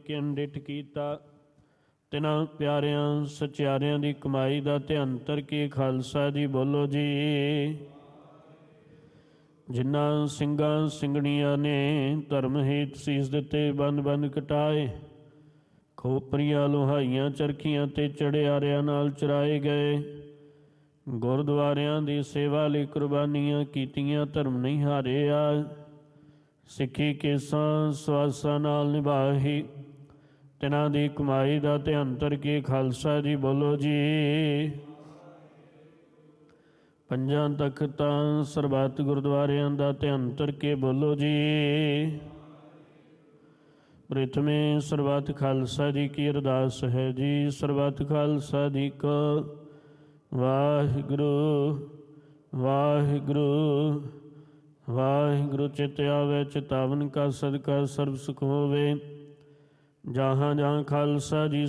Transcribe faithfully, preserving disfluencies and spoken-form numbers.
ਕੇ ਅੰਡਿਠ ਕੀਤਾ। ਤਿਨਾਂ ਪਿਆਰਿਆਂ ਸਚਿਆਰਿਆਂ ਦੀ ਕਮਾਈ ਦਾ ਧਿਆਨ ਧਰ ਕੇ ਖਾਲਸਾ ਜੀ ਬੋਲੋ ਜੀ। ਜਿਨ੍ਹਾਂ ਸਿੰਘਾਂ ਸਿੰਘਣੀਆਂ ਨੇ ਧਰਮ ਹੇਤ ਸੀਸ ਦਿੱਤੇ, ਬੰਦ ਬੰਦ ਕਟਾਏ, ਖੋਪਰੀਆਂ ਲੋਹਾਈਆਂ ਚਰਖੀਆਂ ਤੇ ਚੜਿਆਰਿਆਂ ਨਾਲ ਚਰਾਏ ਗਏ, ਗੁਰਦੁਆਰਿਆਂ ਦੀ ਸੇਵਾ ਲਈ ਕੁਰਬਾਨੀਆਂ ਕੀਤੀਆਂ, ਧਰਮ ਨਹੀਂ ਹਾਰਿਆ, ਸਿੱਖੀ ਕੇਸਾਂ ਸਵਾਸਾਂ ਨਾਲ ਨਿਭਾਹੀ, ਤਿਨਾਂ ਦੀ ਕਮਾਈ ਦਾ ਧਿਆਨ ਧਰ ਕੇ ਖਾਲਸਾ ਜੀ ਬੋਲੋ ਜੀ। ਪੰਜਾਂ ਤਖਤਾਂ ਸਰਬੱਤ ਗੁਰਦੁਆਰਿਆਂ ਦਾ ਧਿਆਨ ਧਰ ਕੇ ਬੋਲੋ ਜੀ। ਪ੍ਰਥਮੇ ਸਰਬੱਤ ਖਾਲਸਾ ਜੀ ਕੀ ਅਰਦਾਸ ਹੈ ਜੀ। ਸਰਬੱਤ ਖਾਲਸਾ ਜੀ ਕੋ ਵਾਹਿਗੁਰੂ ਵਾਹਿਗੁਰੂ ਵਾਹਿਗੁਰੂ। ਚਿਤ ਆਵੇ ਚਿਤਾਵਨ ਕਾ ਸਦਕਾ ਸਰਬ ਸੁਖ ਹੋਵੇ। ਜਹਾਂ ਜਹਾਂ ਖਾਲਸਾ ਜੀ